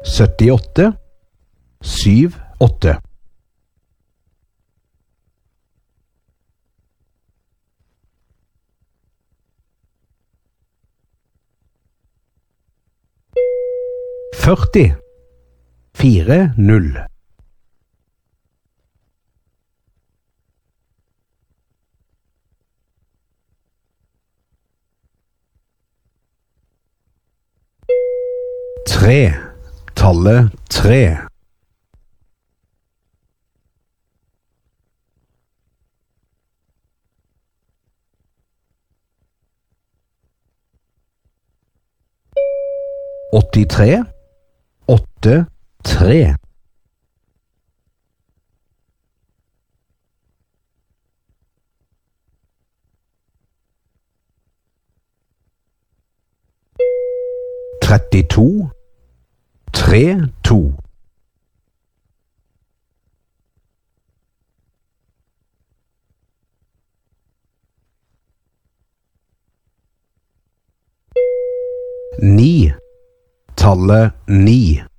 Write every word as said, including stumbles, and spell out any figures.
syttiåtte, syv, åtte. førti, fire, null. Tre, tallet tre. åttitre, åtte, tre. trettito, tre, to. Ni, tallet ni.